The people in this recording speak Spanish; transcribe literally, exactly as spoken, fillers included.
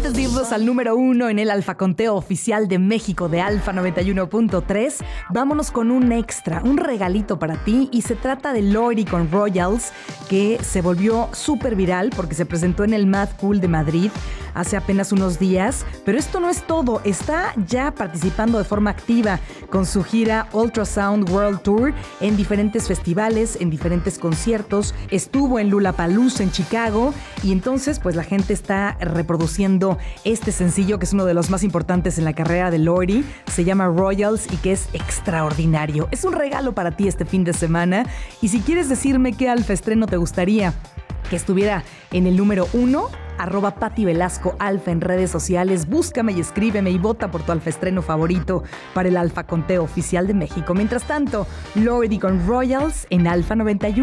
antes de irnos al número uno en el Alfa Conteo Oficial de México de Alfa noventa y uno punto tres, vámonos con un extra, un regalito para ti, y se trata de Lori con Royals, que se volvió súper viral porque se presentó en el Mad Cool de Madrid hace apenas unos días. Pero esto no es todo, está ya participando de forma activa con su gira Ultrasound World Tour en diferentes festivales, en diferentes conciertos. Estuvo en Lollapalooza en Chicago, y entonces pues la gente está reproduciendo este sencillo, que es uno de los más importantes en la carrera de Lori. Se llama Royals y que es extraordinario. Es un regalo para ti este fin de semana, y si quieres decirme qué alfaestreno te gustaría que estuviera en el número uno, arroba Pati Velasco Alfa en redes sociales, búscame y escríbeme y vota por tu alfaestreno favorito para el Alfa Conteo Oficial de México. Mientras tanto, Lori con Royals en Alfa noventa y uno.